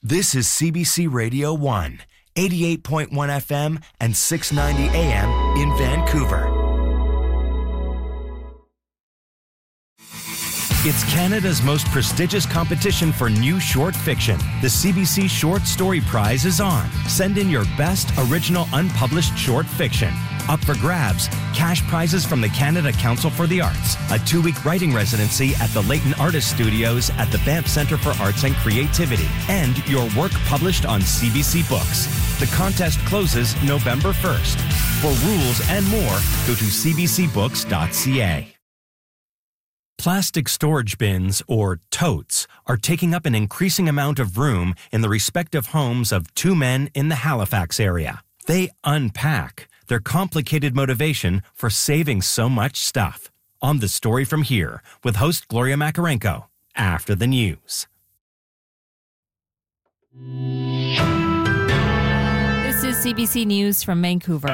This is CBC Radio 1, 88.1 FM and 690 AM in Vancouver. It's Canada's most prestigious competition for new short fiction. The CBC Short Story Prize is on. Send in your best original unpublished short fiction. Up for grabs, cash prizes from the Canada Council for the Arts, a 2-week writing residency at the Leighton Artist Studios at the Banff Centre for Arts and Creativity, and your work published on CBC Books. The contest closes November 1st. For rules and more, go to cbcbooks.ca. Plastic storage bins, or totes, are taking up an increasing amount of room in the respective homes of two men in the Halifax area. They unpack their complicated motivation for saving so much stuff. On The Story From Here, with host Gloria Makarenko, after the news. This is CBC News from Vancouver.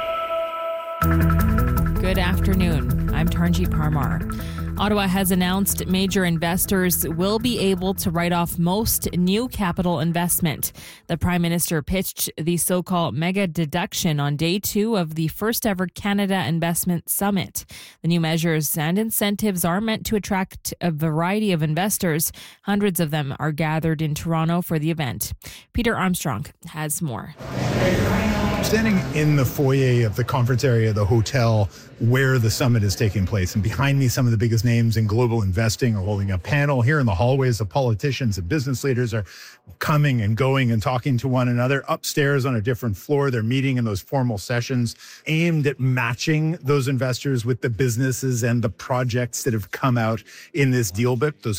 Good afternoon. I'm Tarnjit Parmar. Ottawa has announced major investors will be able to write off most new capital investment. The Prime Minister pitched the so-called mega deduction on day 2 of the first ever Canada Investment Summit. The new measures and incentives are meant to attract a variety of investors. Hundreds of them are gathered in Toronto for the event. Peter Armstrong has more. Standing in the foyer of the conference area of the hotel where the summit is taking place, and behind me, some of the biggest names in global investing are holding a panel. Here in the hallways, the politicians and business leaders are coming and going and talking to one another. Upstairs on a different floor, they're meeting in those formal sessions aimed at matching those investors with the businesses and the projects that have come out in this deal book, those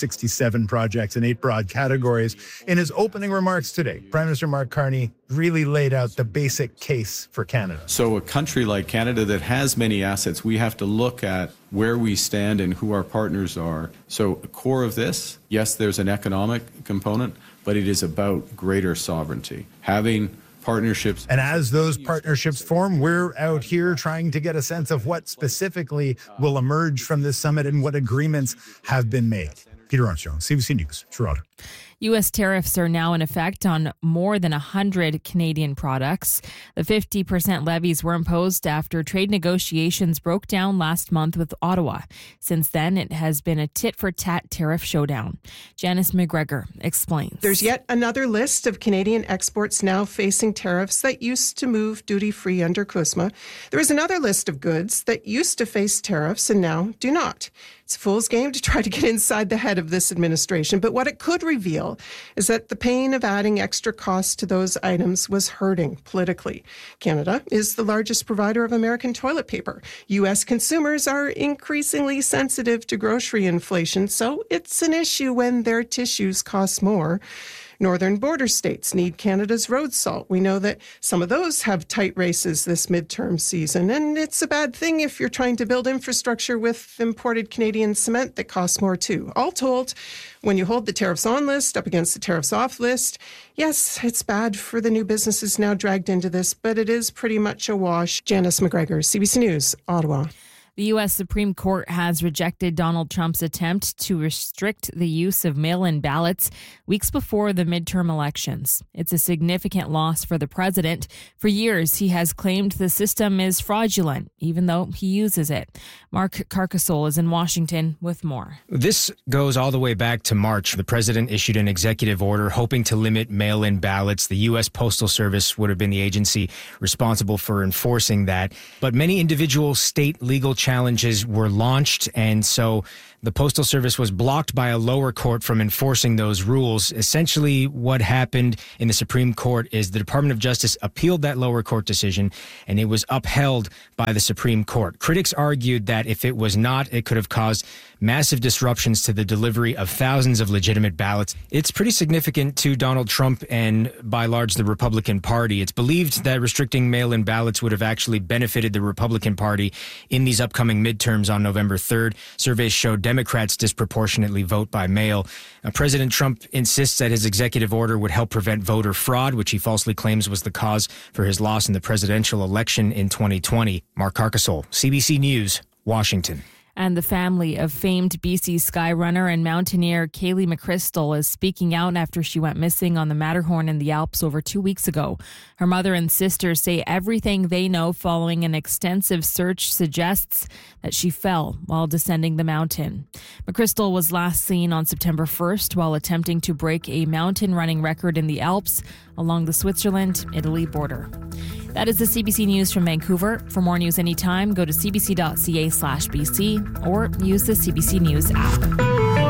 167 projects in 8 broad categories. In his opening remarks today, Prime Minister Mark Carney really laid out the basic case for Canada. So a country like Canada that has many assets, we have to look at where we stand and who our partners are. So the core of this, yes, there's an economic component, but it is about greater sovereignty. Having partnerships. And as those partnerships form, we're out here trying to get a sense of what specifically will emerge from this summit and what agreements have been made. Peter Armstrong, CBC News, Toronto. U.S. tariffs are now in effect on more than 100 Canadian products. The 50% levies were imposed after trade negotiations broke down last month with Ottawa. Since then, it has been a tit-for-tat tariff showdown. Janice McGregor explains. There's yet another list of Canadian exports now facing tariffs that used to move duty-free under CUSMA. There is another list of goods that used to face tariffs and now do not. It's a fool's game to try to get inside the head of this administration, but what it could reveal is that the pain of adding extra costs to those items was hurting politically. Canada is the largest provider of American toilet paper. U.S. consumers are increasingly sensitive to grocery inflation, so it's an issue when their tissues cost more. Northern border states need Canada's road salt. We know that some of those have tight races this midterm season, and it's a bad thing if you're trying to build infrastructure with imported Canadian cement that costs more too. All told, when you hold the tariffs on list up against the tariffs off list, yes, it's bad for the new businesses now dragged into this, but it is pretty much a wash. Janice McGregor, CBC News, Ottawa. The U.S. Supreme Court has rejected Donald Trump's attempt to restrict the use of mail-in ballots weeks before the midterm elections. It's a significant loss for the president. For years, he has claimed the system is fraudulent, even though he uses it. Mark Carcasole is in Washington with more. This goes all the way back to March. The president issued an executive order hoping to limit mail-in ballots. The U.S. Postal Service would have been the agency responsible for enforcing that. But many individual state legal challenges were launched, and so the Postal Service was blocked by a lower court from enforcing those rules. Essentially, what happened in the Supreme Court is the Department of Justice appealed that lower court decision, and it was upheld by the Supreme Court. Critics argued that if it was not, it could have caused massive disruptions to the delivery of thousands of legitimate ballots. It's pretty significant to Donald Trump and, by large, the Republican Party. It's believed that restricting mail-in ballots would have actually benefited the Republican Party in these upcoming midterms on November 3rd. Surveys show Democrats disproportionately vote by mail. President Trump insists that his executive order would help prevent voter fraud, which he falsely claims was the cause for his loss in the presidential election in 2020. Mark Carcasole, CBC News, Washington. And the family of famed BC skyrunner and mountaineer Kaylee McChrystal is speaking out after she went missing on the Matterhorn in the Alps over 2 weeks ago. Her mother and sister say everything they know following an extensive search suggests that she fell while descending the mountain. McChrystal was last seen on September 1st while attempting to break a mountain running record in the Alps along the Switzerland-Italy border. That is the CBC News from Vancouver. For more news anytime, go to cbc.ca/BC or use the CBC News app.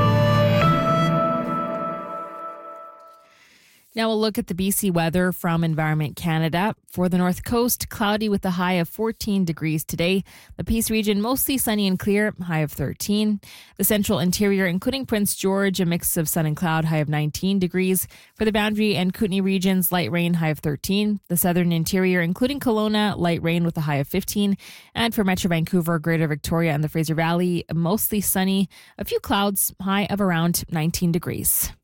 Now we'll look at the BC weather from Environment Canada. For the North Coast, cloudy with a high of 14 degrees today. The Peace region, mostly sunny and clear, high of 13. The Central Interior, including Prince George, a mix of sun and cloud, high of 19 degrees. For the Boundary and Kootenay regions, light rain, high of 13. The Southern Interior, including Kelowna, light rain with a high of 15. And for Metro Vancouver, Greater Victoria and the Fraser Valley, mostly sunny, a few clouds, high of around 19 degrees.